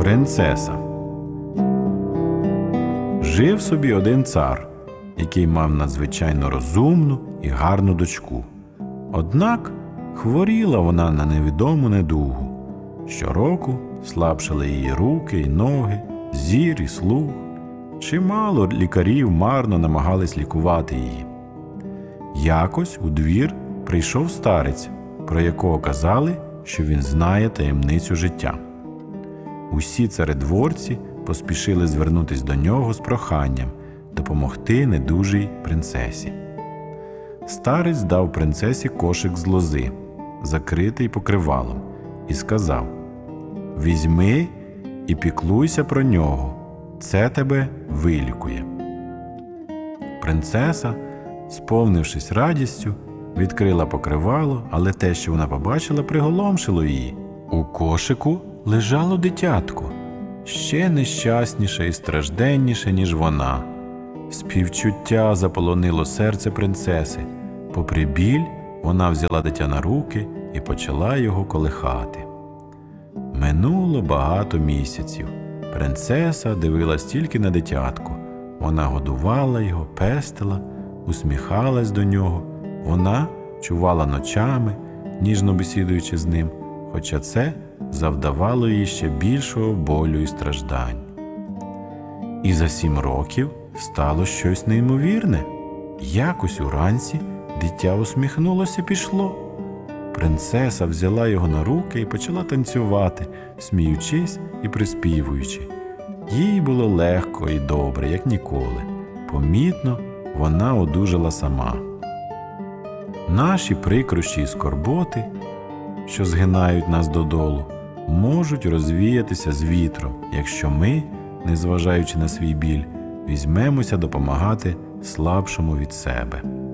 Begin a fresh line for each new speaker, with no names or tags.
Принцеса. Жив собі один цар, який мав надзвичайно розумну і гарну дочку. Однак хворіла вона на невідому недугу. Щороку слабшали її руки й ноги, зір і слух. Чимало лікарів марно намагались лікувати її. Якось у двір прийшов старець, про якого казали, що він знає таємницю життя. Усі царедворці поспішили звернутись до нього з проханням допомогти недужій принцесі. Старець дав принцесі кошик з лози, закритий покривалом, і сказав: «Візьми і піклуйся про нього, це тебе вилікує». Принцеса, сповнившись радістю, відкрила покривало, але те, що вона побачила, приголомшило її. У кошику лежало дитятко, ще нещасніше і стражденніше, ніж вона. Співчуття заполонило серце принцеси. Попри біль, вона взяла дитя на руки і почала його колихати. Минуло багато місяців. Принцеса дивилась тільки на дитятко. Вона годувала його, пестила, усміхалась до нього. Вона чувала ночами, ніжно бесідуючи з ним, хоча це завдавало їй ще більшого болю і страждань. І за 7 років стало щось неймовірне. Якось уранці дитя усміхнулося і пішло. Принцеса взяла його на руки і почала танцювати, сміючись і приспівуючи. Їй було легко і добре, як ніколи. Помітно, вона одужала сама. Наші прикрощі і скорботи, що згинають нас додолу, можуть розвіятися з вітром, якщо ми, незважаючи на свій біль, візьмемося допомагати слабшому від себе.